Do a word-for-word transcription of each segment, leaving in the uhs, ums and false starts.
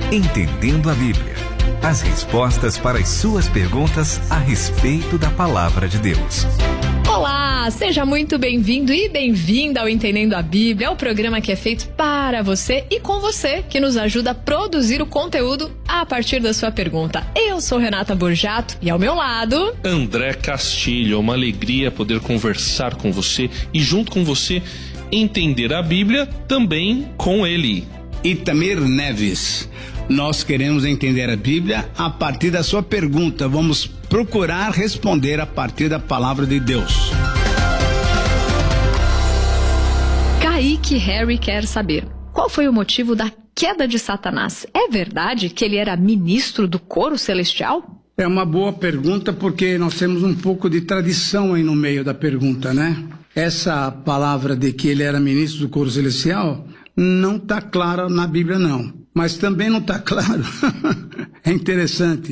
Entendendo a Bíblia. As respostas para as suas perguntas a respeito da Palavra de Deus. Olá, seja muito bem-vindo e bem-vinda ao Entendendo a Bíblia, é o programa que é feito para você e com você, que nos ajuda a produzir o conteúdo a partir da sua pergunta. Eu sou Renata Borjato e ao meu lado... André Castilho, é uma alegria poder conversar com você e junto com você entender a Bíblia também com ele. Itamir Neves. Nós queremos entender a Bíblia a partir da sua pergunta. Vamos procurar responder a partir da palavra de Deus. Kaique Harry quer saber: qual foi o motivo da queda de Satanás? É verdade que ele era ministro do coro celestial? É uma boa pergunta, porque nós temos um pouco de tradição aí no meio da pergunta, né? Essa palavra de que ele era ministro do coro celestial não está clara na Bíblia, não. Mas também não está claro. É interessante.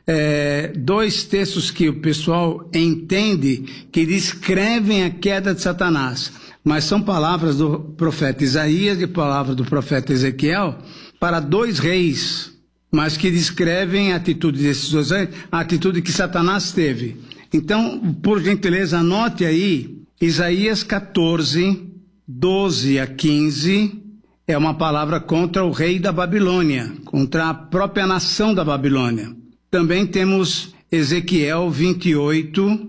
É, dois textos que o pessoal entende que descrevem a queda de Satanás, mas são palavras do profeta Isaías e palavras do profeta Ezequiel para dois reis, mas que descrevem a atitude desses dois reis, a atitude que Satanás teve. Então, por gentileza, anote aí, Isaías catorze, doze a quinze... é uma palavra contra o rei da Babilônia, contra a própria nação da Babilônia. Também temos Ezequiel vinte e oito,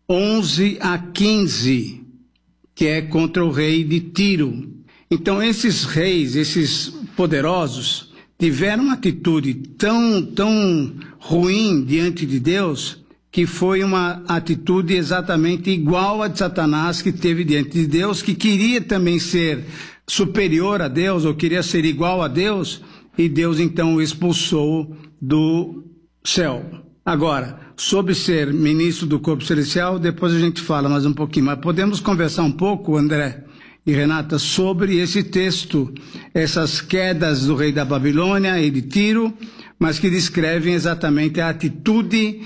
onze a quinze, que é contra o rei de Tiro. Então esses reis, esses poderosos, tiveram uma atitude tão, tão ruim diante de Deus, que foi uma atitude exatamente igual a de Satanás, que teve diante de Deus, que queria também ser superior a Deus, ou queria ser igual a Deus, e Deus então o expulsou do céu. Agora, sobre ser ministro do corpo celestial, depois a gente fala mais um pouquinho, mas podemos conversar um pouco, André e Renata, sobre esse texto, essas quedas do rei da Babilônia e de Tiro, mas que descrevem exatamente a atitude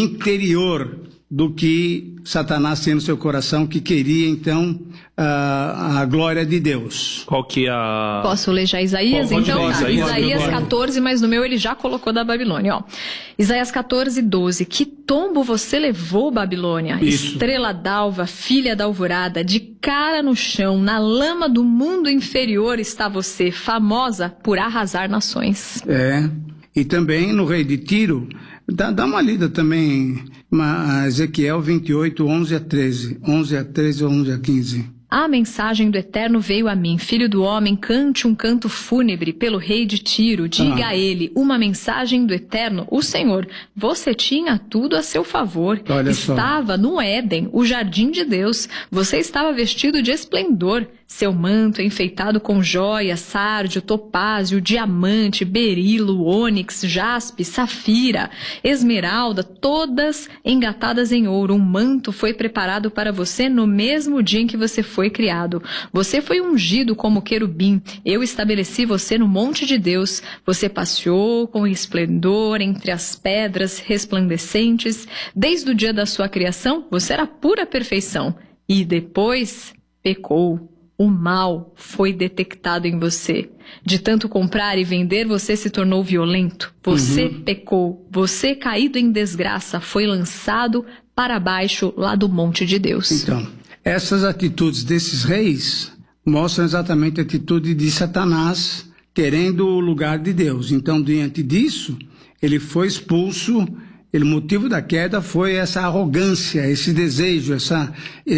interior do que Satanás tem no seu coração, que queria então a, a glória de Deus. Qual que é a... Posso ler já Isaías? Pode então, ler, tá. Isaías, Isaías catorze, mas no meu ele já colocou da Babilônia, ó. Isaías catorze, doze. Que tombo você levou, Babilônia? Isso. Estrela d'alva, filha da alvorada, de cara no chão, na lama do mundo inferior está você, famosa por arrasar nações. É, e também no rei de Tiro, dá, dá uma lida também, uma, Ezequiel vinte e oito, onze a treze, onze a treze ou onze a quinze. A mensagem do Eterno veio a mim, filho do homem, cante um canto fúnebre pelo rei de Tiro, diga Ah. a ele, uma mensagem do Eterno, o Senhor, você tinha tudo a seu favor, Olha só. estava no Éden, o jardim de Deus, você estava vestido de esplendor, seu manto enfeitado com joias, sárdio, topázio, diamante, berilo, ônix, jaspe, safira, esmeralda, todas engatadas em ouro. Um manto foi preparado para você no mesmo dia em que você foi criado. Você foi ungido como querubim. Eu estabeleci você no monte de Deus. Você passeou com esplendor entre as pedras resplandecentes. Desde o dia da sua criação, você era pura perfeição. E depois pecou. O mal foi detectado em você. De tanto comprar e vender, você se tornou violento. Você Uhum. pecou. Você, caído em desgraça, foi lançado para baixo lá do monte de Deus. Então, essas atitudes desses reis mostram exatamente a atitude de Satanás querendo o lugar de Deus. Então, diante disso, ele foi expulso. O motivo da queda foi essa arrogância, esse desejo, essa,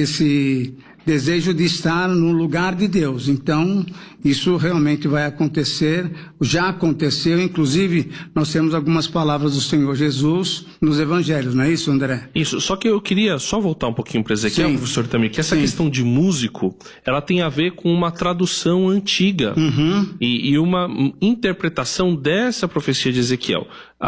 esse desejo de estar no lugar de Deus. Então, isso realmente vai acontecer, já aconteceu, inclusive nós temos algumas palavras do Senhor Jesus nos evangelhos, não é isso, André? Isso, só que eu queria só voltar um pouquinho para Ezequiel, Sim. professor Itamir, que essa Sim. questão de músico, ela tem a ver com uma tradução antiga Uhum. e, e uma interpretação dessa profecia de Ezequiel.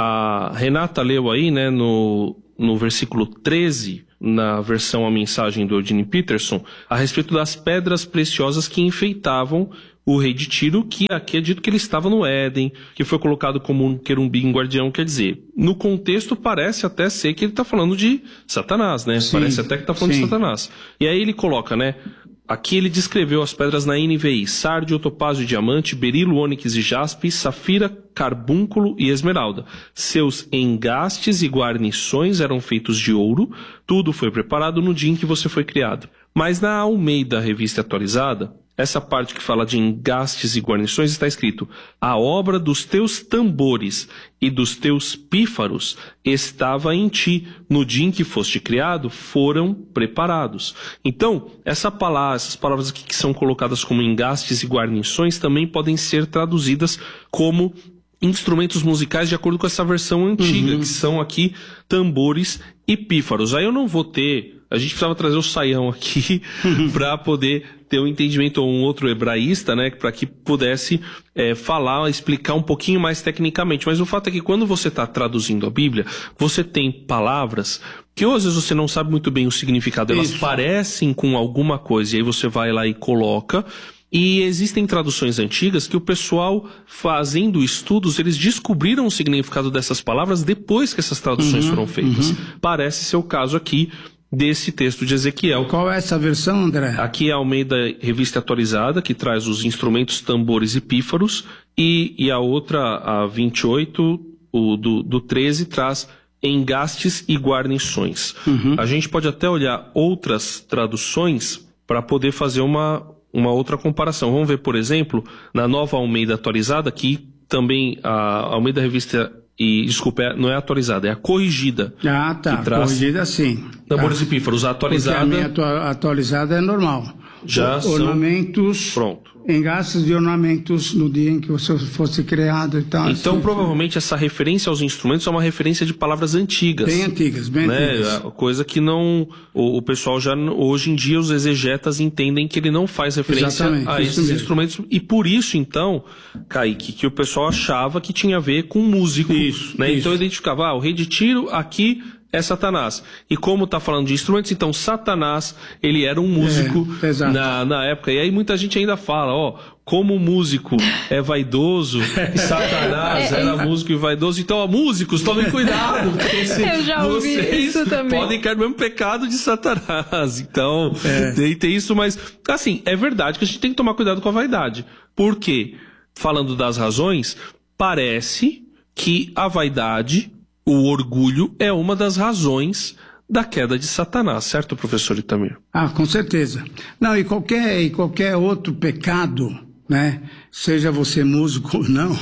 A Renata leu aí, né, no, no versículo treze, na versão A Mensagem do Eugene Peterson, a respeito das pedras preciosas que enfeitavam o rei de Tiro, que aqui é dito que ele estava no Éden, que foi colocado como um querubim guardião. Quer dizer, no contexto parece até ser que ele está falando de Satanás, né? Sim, Parece até que está falando sim. de Satanás. E aí ele coloca, né? aqui ele descreveu as pedras na N V I: sárdio, topázio, diamante, berilo, ônix e jaspe, safira, carbúnculo e esmeralda. Seus engastes e guarnições eram feitos de ouro. Tudo foi preparado no dia em que você foi criado. Mas na Almeida Revista Atualizada, essa parte que fala de engastes e guarnições está escrito: a obra dos teus tambores e dos teus pífaros estava em ti. No dia em que foste criado, foram preparados. Então, essa palavra, essas palavras aqui que são colocadas como engastes e guarnições também podem ser traduzidas como instrumentos musicais de acordo com essa versão antiga, uhum. que são aqui tambores e pífaros. Aí eu não vou ter... A gente precisava trazer o Saião aqui para poder ter um entendimento, ou um outro hebraísta, né, para que pudesse é, falar, explicar um pouquinho mais tecnicamente. Mas o fato é que quando você está traduzindo a Bíblia, você tem palavras que ou às vezes você não sabe muito bem o significado, elas Isso. parecem com alguma coisa, e aí você vai lá e coloca. E existem traduções antigas que o pessoal, fazendo estudos, eles descobriram o significado dessas palavras depois que essas traduções uhum, foram feitas. Uhum. Parece ser o caso aqui desse texto de Ezequiel. Qual é essa versão, André? Aqui é a Almeida Revista Atualizada, que traz os instrumentos, tambores e pífaros, e, e a outra, a vinte e oito, o do, do treze, traz engastes e guarnições. Uhum. A gente pode até olhar outras traduções para poder fazer uma, uma outra comparação. Vamos ver, por exemplo, na Nova Almeida Atualizada, que também a Almeida Revista... E, desculpa, não é atualizada, é a corrigida. Ah, tá. Que traz corrigida, sim. Tambores tá. e pífaros. A atualizada... Porque a minha atua- atualizada é normal. Já o, ornamentos... São... Pronto. Engastes de ornamentos no dia em que você fosse criado e tal. Então, assim, provavelmente, essa referência aos instrumentos é uma referência de palavras antigas. Bem antigas, bem né? antigas. Coisa que não... O, o pessoal já... Hoje em dia, os exegetas entendem que ele não faz referência Exatamente, a esses mesmo. instrumentos. E por isso, então, Kaique, que o pessoal achava que tinha a ver com músico. Isso, né? Isso. Então, identificava, ah, o rei de Tiro aqui... é Satanás. E como está falando de instrumentos, então Satanás, ele era um músico é, na, na época. E aí muita gente ainda fala, ó, como o músico é vaidoso, e Satanás é, era é, músico e vaidoso. Então, ó, músicos, tomem cuidado, porque se eu já ouvi vocês isso também. podem cair no mesmo pecado de Satanás. Então, é. tem, tem isso, mas, assim, é verdade que a gente tem que tomar cuidado com a vaidade. Por quê? Falando das razões, parece que a vaidade... O orgulho é uma das razões da queda de Satanás, certo, professor Itamir? Ah, com certeza. Não, e qualquer, e qualquer outro pecado, né? Seja você músico ou não,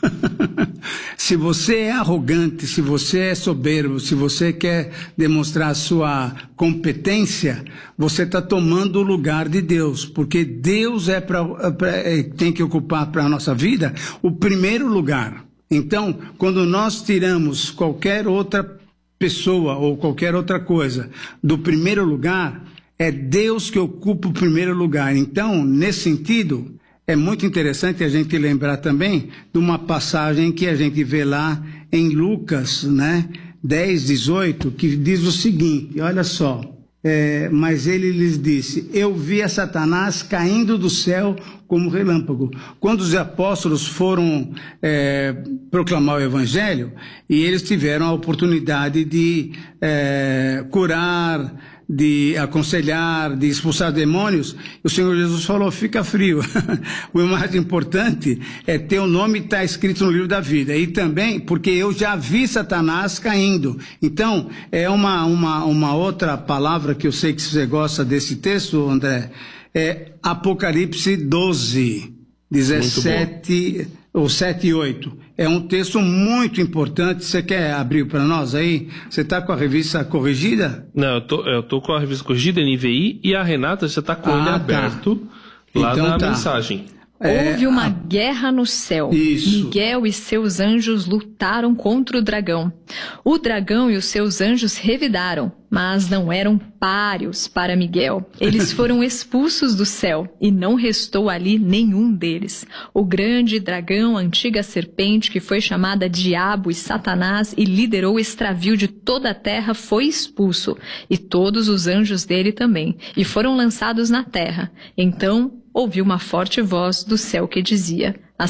se você é arrogante, se você é soberbo, se você quer demonstrar a sua competência, você está tomando o lugar de Deus, porque Deus é pra, pra, é, tem que ocupar para a nossa vida o primeiro lugar. Então, quando nós tiramos qualquer outra pessoa ou qualquer outra coisa do primeiro lugar, é Deus que ocupa o primeiro lugar. Então, nesse sentido, é muito interessante a gente lembrar também de uma passagem que a gente vê lá em Lucas, né, dez, dezoito, que diz o seguinte, olha só... É, mas ele lhes disse, eu vi a Satanás caindo do céu como relâmpago. Quando os apóstolos foram é, proclamar o evangelho, e eles tiveram a oportunidade de é, curar, de aconselhar, de expulsar demônios, o Senhor Jesus falou, fica frio. O mais importante é ter o nome que está escrito no livro da vida. E também porque eu já vi Satanás caindo. Então, é uma, uma, uma outra palavra que eu sei que você gosta desse texto, André, é Apocalipse doze, dezessete... ou sete e oito. É um texto muito importante. Você quer abrir para nós aí? Você está com a revista corrigida? Não, eu tô, eu tô com a revista corrigida, N V I, e a Renata, você está com ah, ele tá. aberto lá então, na tá. mensagem. Houve é, uma a... guerra no céu. Isso. Miguel e seus anjos lutaram contra o dragão. O dragão e os seus anjos revidaram, mas não eram páreos para Miguel. Eles foram expulsos do céu e não restou ali nenhum deles. O grande dragão, a antiga serpente que foi chamada Diabo e Satanás e liderou o extravio de toda a terra, foi expulso, e todos os anjos dele também, e foram lançados na terra. Então ouviu uma forte voz do céu que dizia,